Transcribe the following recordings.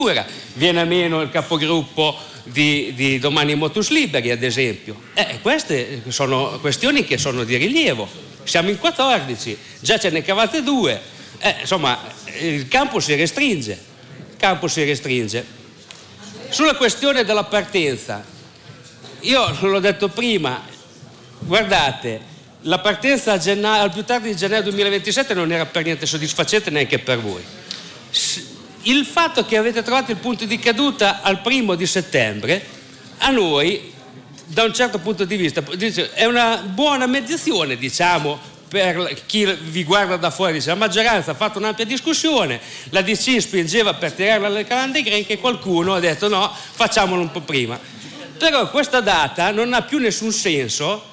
viene meno il capogruppo di Domani Motus Liberi, ad esempio. Queste sono questioni che sono di rilievo. Siamo in 14, già ce ne cavate 2, insomma il campo si restringe. Sulla questione della partenza, io l'ho detto prima, guardate, la partenza al più tardi di gennaio 2027 non era per niente soddisfacente neanche per voi. Il fatto che avete trovato il punto di caduta al 1° settembre, a noi, da un certo punto di vista, è una buona mediazione, diciamo, per chi vi guarda da fuori. Dice, la maggioranza ha fatto un'ampia discussione, la DC spingeva per tirarla alle calandre greche, qualcuno ha detto no, facciamolo un po' prima. Però questa data non ha più nessun senso,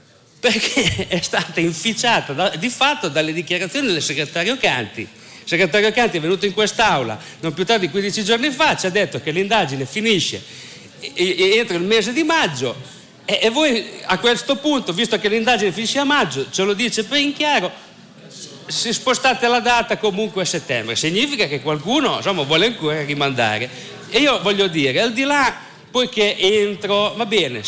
perché è stata inficiata di fatto dalle dichiarazioni del segretario Canti. Il segretario Canti è venuto in quest'aula non più tardi di 15 giorni fa, ci ha detto che l'indagine finisce entro il mese di maggio, e voi a questo punto, visto che l'indagine finisce a maggio, ce lo dice ben chiaro, se spostate la data comunque a settembre, significa che qualcuno, insomma, vuole ancora rimandare. E io voglio dire, al di là poi che entro, va bene,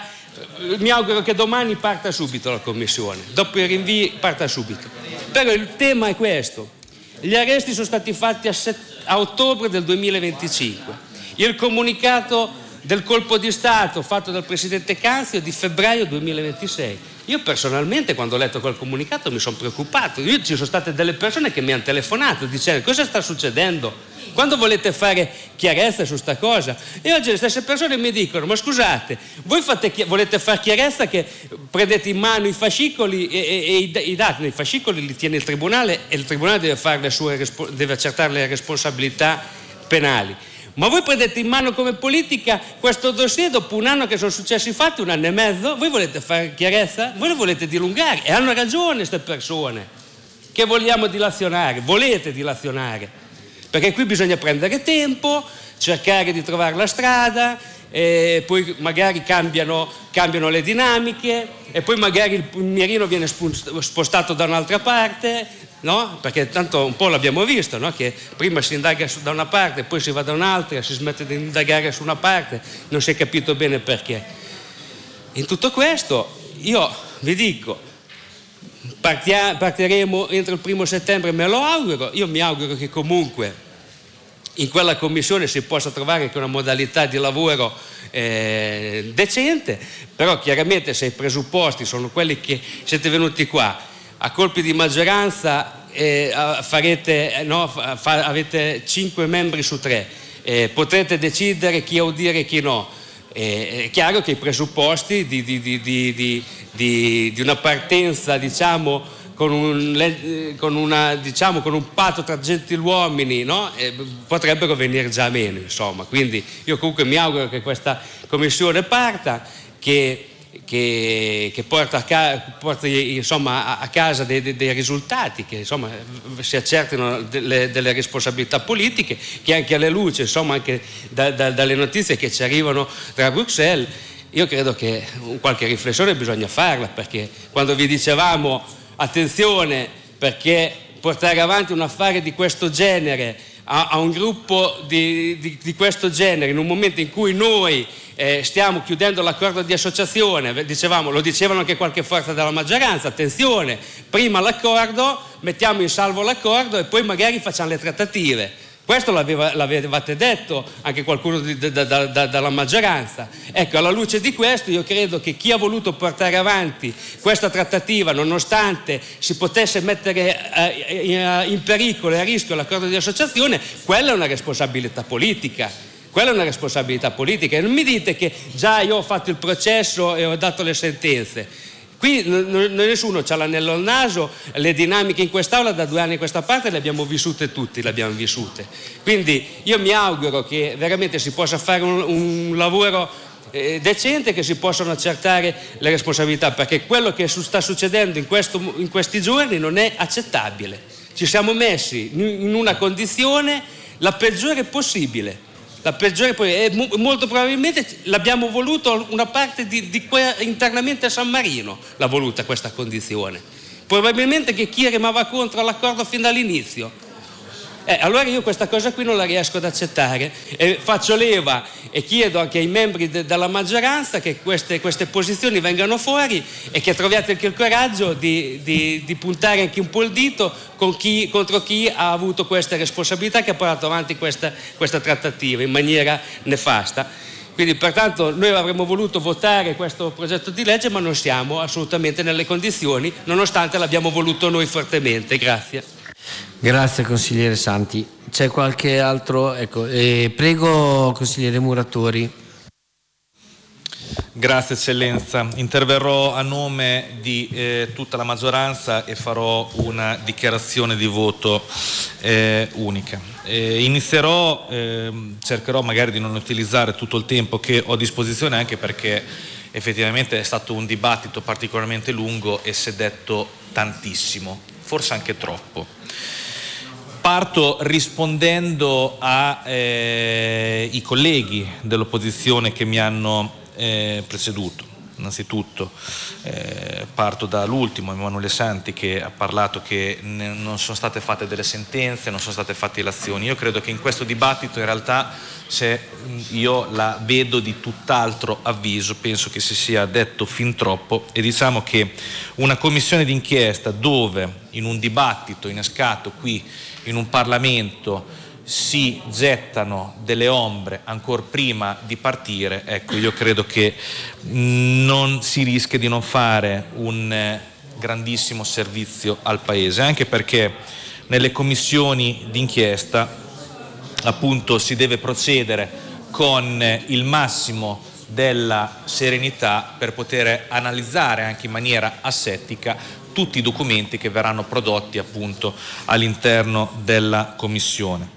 mi auguro che domani parta subito la commissione, dopo i rinvii parta subito, però il tema è questo. Gli arresti sono stati fatti a ottobre del 2025, il comunicato del colpo di Stato fatto dal presidente Canzio è di febbraio 2026. Io personalmente, quando ho letto quel comunicato, mi sono preoccupato. Ci sono state delle persone che mi hanno telefonato dicendo cosa sta succedendo, quando volete fare chiarezza su sta cosa. E oggi le stesse persone mi dicono, ma scusate, voi volete fare chiarezza, che prendete in mano i fascicoli e i dati nei fascicoli li tiene il tribunale, e il tribunale deve accertare le responsabilità penali. Ma voi prendete in mano come politica questo dossier dopo un anno che sono successi i fatti, 1 anno e mezzo, voi volete fare chiarezza? Voi lo volete dilungare, e hanno ragione queste persone che vogliamo dilazionare, volete dilazionare, perché qui bisogna prendere tempo, cercare di trovare la strada, poi magari cambiano le dinamiche, e poi magari il mirino viene spostato da un'altra parte, no? Perché tanto un po' l'abbiamo visto, no? Che prima si indaga da una parte, poi si va da un'altra, si smette di indagare su una parte, non si è capito bene perché. In tutto questo io vi dico, partiremo entro il 1° settembre, me lo auguro. Io mi auguro che comunque in quella commissione si possa trovare anche una modalità di lavoro decente, però chiaramente se i presupposti sono quelli che siete venuti qua a colpi di maggioranza, avete 5 membri su 3, potrete decidere chi audire e chi no. È chiaro che i presupposti di una partenza, diciamo, con un patto tra gentiluomini, no? Potrebbero venire già meno, insomma. Quindi io comunque mi auguro che questa commissione parta, che porti insomma a casa dei risultati, che insomma si accertino delle responsabilità politiche, che anche alla luce, insomma, anche dalle notizie che ci arrivano da Bruxelles, io credo che qualche riflessione bisogna farla, perché quando vi dicevamo attenzione, perché portare avanti un affare di questo genere a un gruppo di questo genere in un momento in cui noi stiamo chiudendo l'accordo di associazione, lo dicevano anche qualche forza della maggioranza, attenzione, prima l'accordo, mettiamo in salvo l'accordo e poi magari facciamo le trattative. Questo l'avevate detto anche qualcuno dalla maggioranza. Ecco, alla luce di questo io credo che chi ha voluto portare avanti questa trattativa, nonostante si potesse mettere in pericolo e a rischio l'accordo di associazione, quella è una responsabilità politica. Quella è una responsabilità politica. E non mi dite che già io ho fatto il processo e ho dato le sentenze. Qui nessuno c'ha l'anello al naso, le dinamiche in quest'aula da 2 anni a questa parte le abbiamo vissute tutti, Quindi io mi auguro che veramente si possa fare un lavoro decente, che si possano accertare le responsabilità, perché quello che sta succedendo in questi giorni non è accettabile. Ci siamo messi in una condizione la peggiore possibile. Molto probabilmente l'abbiamo voluto una parte internamente a San Marino, l'ha voluta questa condizione. Probabilmente che chi remava contro l'accordo fin dall'inizio. Allora io questa cosa qui non la riesco ad accettare e faccio leva e chiedo anche ai membri della maggioranza che queste posizioni vengano fuori e che troviate anche il coraggio di puntare anche un po' il dito contro chi ha avuto queste responsabilità, che ha portato avanti questa trattativa in maniera nefasta. Quindi pertanto noi avremmo voluto votare questo progetto di legge, ma non siamo assolutamente nelle condizioni, nonostante l'abbiamo voluto noi fortemente. Grazie. Grazie consigliere Santi. C'è qualche altro? Ecco, prego consigliere Muratori. Grazie Eccellenza, interverrò a nome di tutta la maggioranza e farò una dichiarazione di voto unica. Inizierò, cercherò magari di non utilizzare tutto il tempo che ho a disposizione, anche perché effettivamente è stato un dibattito particolarmente lungo e si è detto tantissimo, forse anche troppo. Parto rispondendo ai colleghi dell'opposizione che mi hanno preceduto. Innanzitutto parto dall'ultimo, Emanuele Santi, che ha parlato che non sono state fatte delle sentenze, non sono state fatte le azioni. Io credo che in questo dibattito in realtà, se io la vedo di tutt'altro avviso, penso che si sia detto fin troppo, e diciamo che una commissione d'inchiesta dove in un dibattito innescato qui in un Parlamento si gettano delle ombre ancora prima di partire, ecco, io credo che non si rischia di non fare un grandissimo servizio al Paese, anche perché nelle commissioni d'inchiesta appunto si deve procedere con il massimo della serenità per poter analizzare anche in maniera asettica tutti i documenti che verranno prodotti appunto all'interno della Commissione.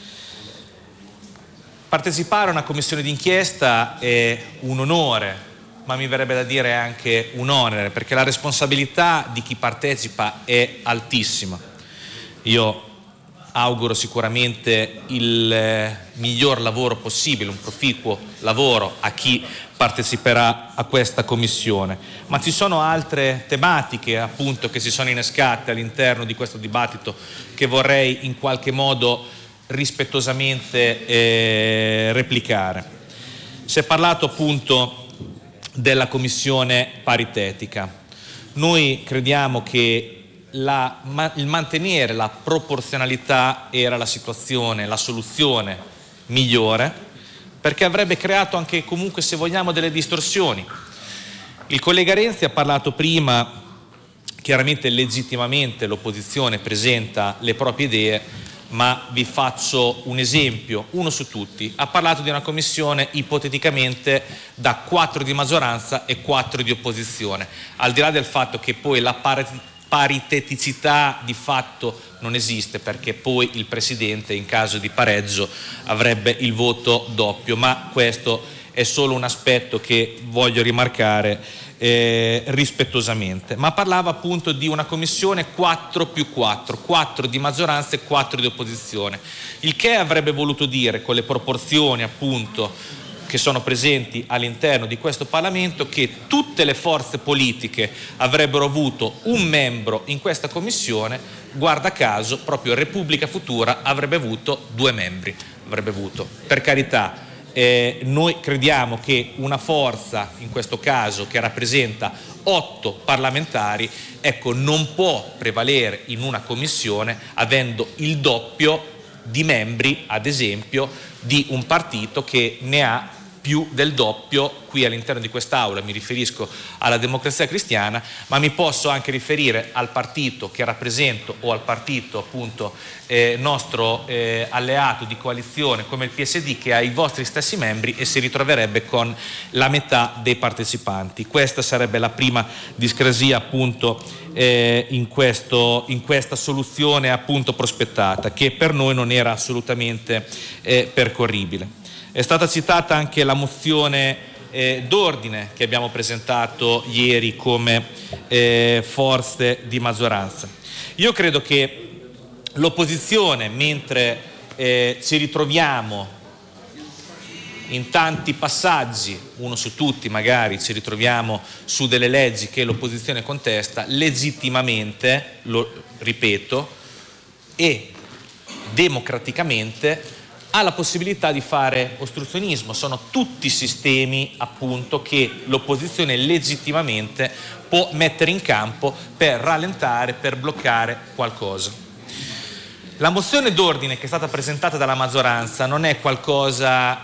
Partecipare a una commissione d'inchiesta è un onore, ma mi verrebbe da dire anche un onere, perché la responsabilità di chi partecipa è altissima. Io auguro sicuramente il miglior lavoro possibile, un proficuo lavoro a chi parteciperà a questa commissione, ma ci sono altre tematiche appunto che si sono innescate all'interno di questo dibattito che vorrei in qualche modo rispettosamente replicare. Si è parlato appunto della commissione paritetica. Noi crediamo che il mantenere la proporzionalità era la soluzione migliore, perché avrebbe creato anche comunque, se vogliamo, delle distorsioni. Il collega Renzi ha parlato prima, chiaramente legittimamente l'opposizione presenta le proprie idee, ma vi faccio un esempio, uno su tutti. Ha parlato di una commissione ipoteticamente da 4 di maggioranza e 4 di opposizione, al di là del fatto che poi la pariteticità di fatto non esiste, perché poi il Presidente in caso di pareggio avrebbe il voto doppio, ma questo è solo un aspetto che voglio rimarcare rispettosamente. Ma parlava appunto di una commissione 4+4, 4 di maggioranza e 4 di opposizione, il che avrebbe voluto dire, con le proporzioni appunto che sono presenti all'interno di questo Parlamento, che tutte le forze politiche avrebbero avuto un membro in questa commissione. Guarda caso, proprio Repubblica Futura avrebbe avuto 2 membri, avrebbe avuto. Per carità, noi crediamo che una forza, in questo caso che rappresenta 8 parlamentari, ecco, non può prevalere in una commissione avendo il doppio di membri, ad esempio, di un partito che ne ha più del doppio qui all'interno di quest'Aula. Mi riferisco alla Democrazia Cristiana, ma mi posso anche riferire al partito che rappresento o al partito appunto nostro alleato di coalizione come il PSD, che ha i vostri stessi membri e si ritroverebbe con la metà dei partecipanti. Questa sarebbe la prima discrasia appunto in questa soluzione appunto prospettata, che per noi non era assolutamente percorribile. È stata citata anche la mozione d'ordine che abbiamo presentato ieri come forze di maggioranza. Io credo che l'opposizione, mentre ci ritroviamo in tanti passaggi, uno su tutti magari ci ritroviamo su delle leggi che l'opposizione contesta, legittimamente, lo ripeto, e democraticamente ha la possibilità di fare ostruzionismo. Sono tutti sistemi appunto che l'opposizione legittimamente può mettere in campo per rallentare, per bloccare qualcosa. La mozione d'ordine che è stata presentata dalla maggioranza non è qualcosa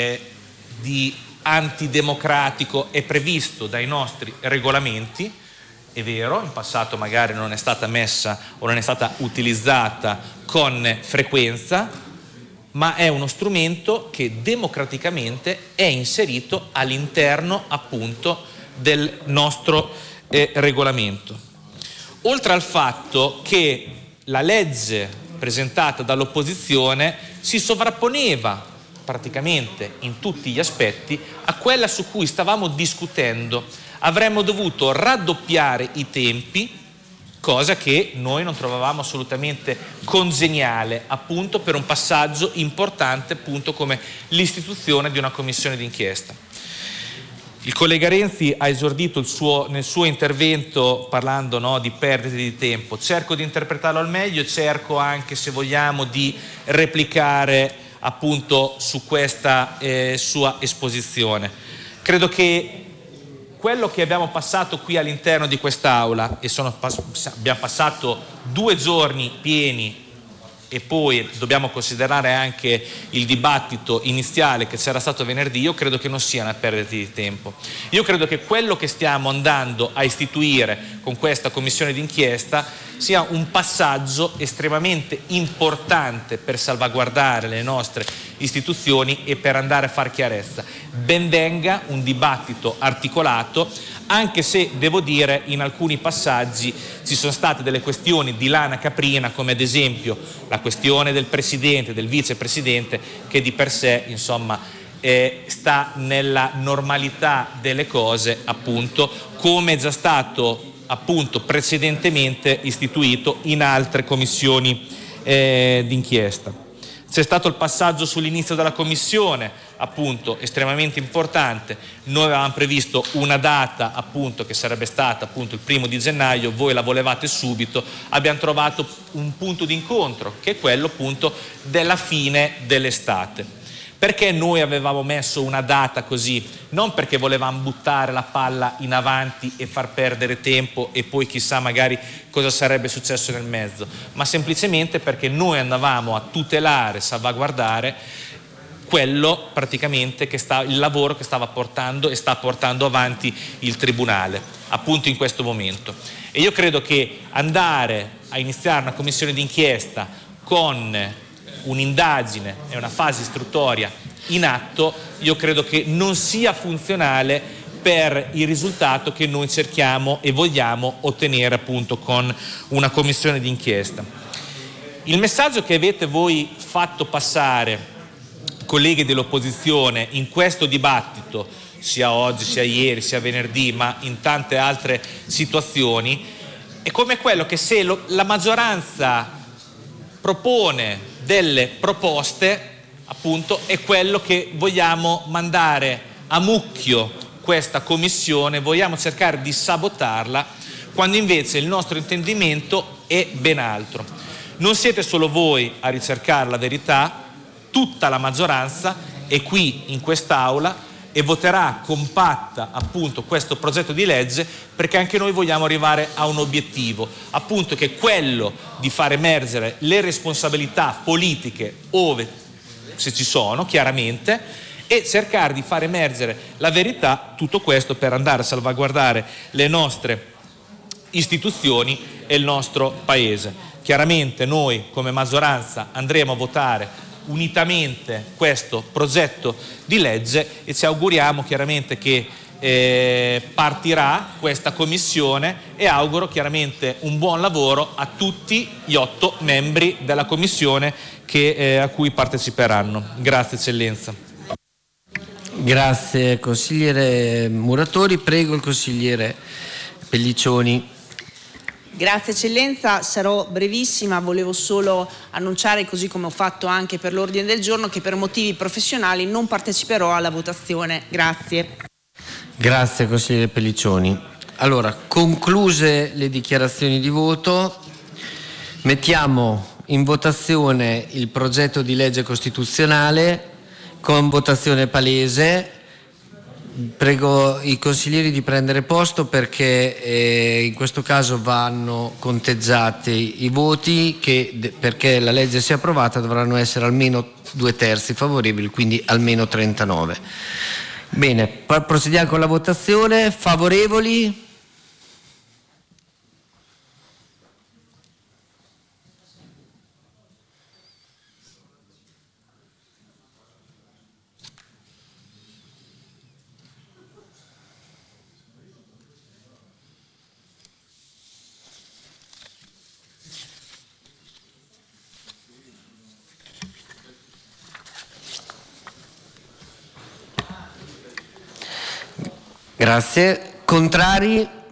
di antidemocratico, è previsto dai nostri regolamenti, è vero, in passato magari non è stata messa o non è stata utilizzata con frequenza, ma è uno strumento che democraticamente è inserito all'interno appunto del nostro regolamento. Oltre al fatto che la legge presentata dall'opposizione si sovrapponeva praticamente in tutti gli aspetti a quella su cui stavamo discutendo, avremmo dovuto raddoppiare i tempi, cosa che noi non trovavamo assolutamente congeniale appunto per un passaggio importante appunto come l'istituzione di una commissione d'inchiesta. Il collega Renzi ha esordito nel suo intervento parlando di perdite di tempo. Cerco di interpretarlo al meglio, cerco anche, se vogliamo, di replicare appunto su questa sua esposizione. Credo che quello che abbiamo passato qui all'interno di quest'Aula, e abbiamo passato 2 giorni pieni, e poi dobbiamo considerare anche il dibattito iniziale che c'era stato venerdì, io credo che non sia una perdita di tempo. Io credo che quello che stiamo andando a istituire con questa commissione d'inchiesta sia un passaggio estremamente importante per salvaguardare le nostre istituzioni e per andare a far chiarezza. Ben venga un dibattito articolato, anche se devo dire in alcuni passaggi ci sono state delle questioni di lana caprina, come ad esempio la questione del presidente, del vicepresidente, che di per sé insomma sta nella normalità delle cose, appunto, come è già stato appunto precedentemente istituito in altre commissioni d'inchiesta. C'è stato il passaggio sull'inizio della commissione, appunto estremamente importante. Noi avevamo previsto una data appunto che sarebbe stata appunto il 1° gennaio, voi la volevate subito, abbiamo trovato un punto di incontro che è quello appunto della fine dell'estate. Perché noi avevamo messo una data così? Non perché volevamo buttare la palla in avanti e far perdere tempo e poi chissà magari cosa sarebbe successo nel mezzo, ma semplicemente perché noi andavamo a tutelare, salvaguardare quello praticamente il lavoro che stava portando e sta portando avanti il Tribunale, appunto in questo momento. E io credo che andare a iniziare una commissione d'inchiesta con un'indagine e una fase istruttoria in atto, io credo che non sia funzionale per il risultato che noi cerchiamo e vogliamo ottenere appunto con una commissione d'inchiesta. Il messaggio che avete voi fatto passare, colleghi dell'opposizione, in questo dibattito, sia oggi, sia ieri, sia venerdì, ma in tante altre situazioni, è come quello che se la maggioranza propone delle proposte, appunto, è quello che vogliamo mandare a mucchio questa commissione, vogliamo cercare di sabotarla, quando invece il nostro intendimento è ben altro. Non siete solo voi a ricercare la verità, tutta la maggioranza è qui in quest'Aula e voterà compatta appunto questo progetto di legge, perché anche noi vogliamo arrivare a un obiettivo, appunto, che è quello di far emergere le responsabilità politiche, ove se ci sono chiaramente, e cercare di far emergere la verità, tutto questo per andare a salvaguardare le nostre istituzioni e il nostro Paese. Chiaramente noi come maggioranza andremo a votare unitamente questo progetto di legge e ci auguriamo chiaramente che partirà questa commissione, e auguro chiaramente un buon lavoro a tutti gli 8 membri della commissione a cui parteciperanno. Grazie Eccellenza. Grazie consigliere Muratori, prego il consigliere Pelliccioni. Grazie Eccellenza, sarò brevissima, volevo solo annunciare, così come ho fatto anche per l'ordine del giorno, che per motivi professionali non parteciperò alla votazione. Grazie. Grazie consigliere Pelliccioni. Allora, concluse le dichiarazioni di voto, mettiamo in votazione il progetto di legge costituzionale con votazione palese. Prego i consiglieri di prendere posto perché in questo caso vanno conteggiati i voti che perché la legge sia approvata dovranno essere almeno 2/3 favorevoli, quindi almeno 39. Bene, procediamo con la votazione. Favorevoli? Grazie. Contrari?